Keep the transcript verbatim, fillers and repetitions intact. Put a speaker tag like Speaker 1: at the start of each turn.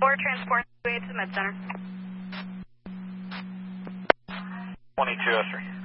Speaker 1: four, transport to the med center.
Speaker 2: twenty-two oh three.